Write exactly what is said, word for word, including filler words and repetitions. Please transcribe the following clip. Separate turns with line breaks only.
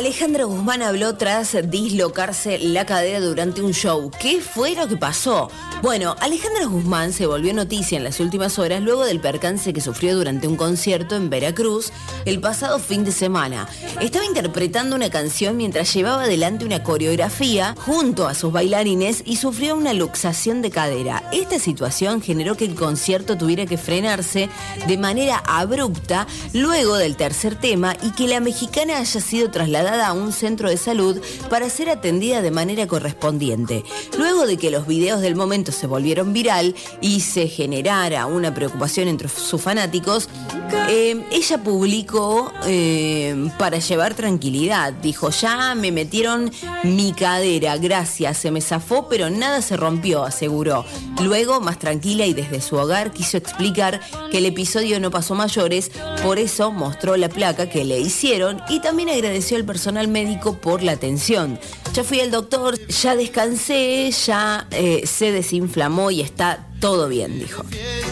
Alejandra Guzmán habló tras dislocarse la cadera durante un show. ¿Qué fue lo que pasó? Bueno, Alejandra Guzmán se volvió noticia en las últimas horas luego del percance que sufrió durante un concierto en Veracruz el pasado fin de semana. Estaba interpretando una canción mientras llevaba adelante una coreografía junto a sus bailarines y sufrió una luxación de cadera. Esta situación generó que el concierto tuviera que frenarse de manera abrupta luego del tercer tema y que la mexicana haya sido trasladada a un centro de salud para ser atendida de manera correspondiente. Luego de que los videos del momento se volvieron viral y se generara una preocupación entre sus fanáticos, eh, ella publicó eh, para llevar tranquilidad. Dijo: ya me metieron mi cadera, gracias, se me zafó, pero nada se rompió, aseguró. Luego, más tranquila y desde su hogar, quiso explicar que el episodio no pasó mayores, por eso mostró la placa que le hicieron y también agradeció al personal médico por la atención. Ya fui al doctor, ya descansé, ya eh, se desinflamó y está todo bien, dijo.